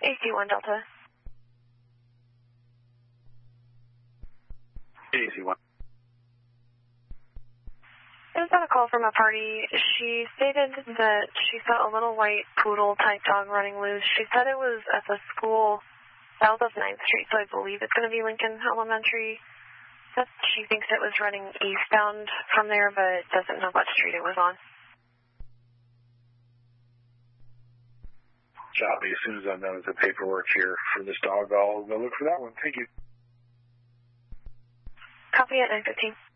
AC1 Delta. AC1. I just got a call from a party. She stated that she saw a little white poodle-type dog running loose. She said it was at the school south of 9th Street, so I believe it's going to be Lincoln Elementary. She thinks it was running eastbound from there, but doesn't know what street it was on. Copy. As soon as I'm done with the paperwork here for this dog, I'll go look for that one. Thank you. Copy at 9:15.